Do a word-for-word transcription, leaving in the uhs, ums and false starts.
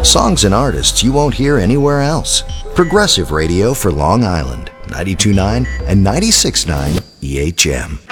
Songs and artists you won't hear anywhere else. Progressive radio for Long Island, ninety-two point nine and ninety-six point nine E H M.